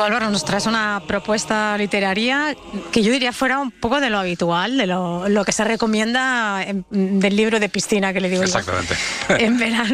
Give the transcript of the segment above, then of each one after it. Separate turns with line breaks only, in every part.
Tú, Álvaro, nos traes una propuesta literaria que yo diría fuera un poco de lo habitual, de lo que se recomienda del libro de piscina, que le digo
Exactamente.
yo, en verano,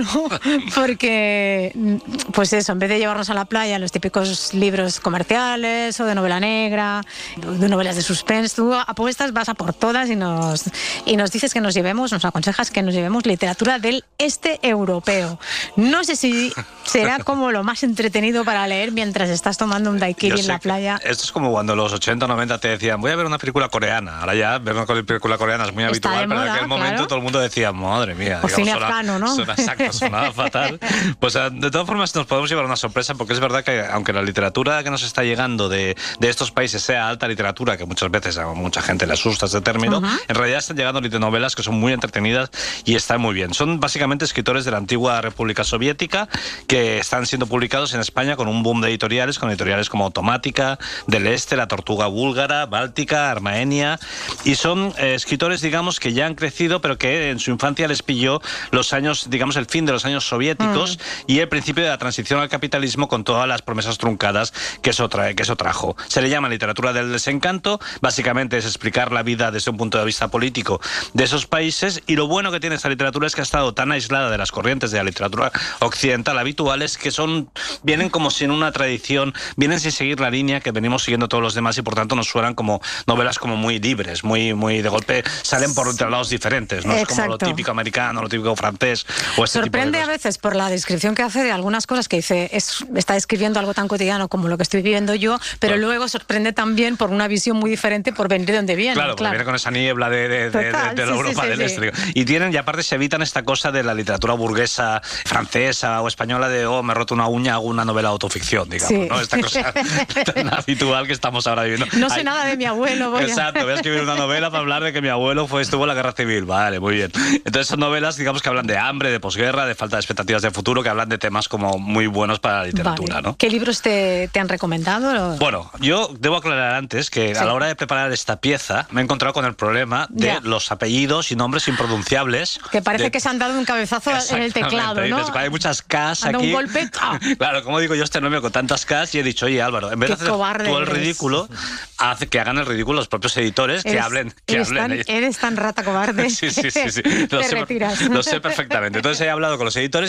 porque, pues eso, en vez de llevarnos a la playa los típicos libros comerciales o de novela negra, de novelas de suspense, tú apuestas, vas a por todas y nos dices que nos llevemos, nos aconsejas que nos llevemos literatura del este europeo. No sé si será como lo más entretenido para leer mientras estás tomando un daiquiri en la playa.
Esto es como cuando los 80 o 90 te decían, voy a ver una película coreana. Ahora ya ver una película coreana es muy habitual, pero en aquel momento todo el mundo decía, madre mía.
O cine afgano, ¿no?
Sonaba fatal. Pues de todas formas nos podemos llevar una sorpresa, porque es verdad que aunque la literatura que nos está llegando de estos países sea alta literatura, que muchas veces a mucha gente le asusta este término, en realidad están llegando novelas que son muy entretenidas y están muy bien. Son básicamente escritores de la antigua República Soviética que están siendo publicados en España con un boom de editoriales, con editoriales como Automática, Del Este, La Tortuga Búlgara, Báltica, Armaenia, y son escritores, digamos, que ya han crecido, pero que en su infancia les pilló los años, digamos, el fin de los años soviéticos y el principio de la transición al capitalismo con todas las promesas truncadas que eso trajo. Se le llama literatura del desencanto, básicamente es explicar la vida desde un punto de vista político de esos países, y lo bueno que tiene esta literatura es que ha estado tan aislada de las corrientes de la literatura occidental habituales, que vienen como sin una tradición, vienen sin seguir la línea que venimos siguiendo todos los demás, y por tanto nos suenan como novelas como muy libres, muy de golpe salen por otros lados diferentes, no es como lo típico americano, lo típico francés o este
sorprende
tipo de
a veces por la descripción que hace de algunas cosas que dice, está describiendo algo tan cotidiano como lo que estoy viviendo yo, pero luego sorprende también por una visión muy diferente por venir de donde viene.
Claro, viene con esa niebla de la Europa del Este. Y aparte se evitan esta cosa de la literatura burguesa francesa o española de, me he roto una uña, hago una novela de autoficción, digamos, ¿no? Esta cosa tan habitual que estamos ahora viviendo.
No sé nada de mi abuelo.
Exacto, voy a escribir una novela para hablar de que mi abuelo estuvo en la Guerra Civil. Vale, muy bien. Entonces son novelas, digamos, que hablan de hambre, de posguerra, de falta de expectativas de futuro, que hablan de temas como muy buenos para la literatura, ¿no?
¿Qué libros te han recomendado?
Bueno, yo debo aclarar antes que a la hora de preparar esta pieza me he encontrado con el problema de los apellidos y nombres impronunciables.
Que parece que se han dado un cabezazo en el teclado, ¿no?
Dices, hay muchas Ks aquí.
Un golpe.
Claro, como digo yo este nombre con tantas Ks, y he dicho, oye, Álvaro, en vez de hacer tú el ridículo, que hagan el ridículo los propios editores, que hablen.
Eres tan rata cobarde.
Sí.
Te retiras.
Lo sé perfectamente. Entonces he hablado con los editores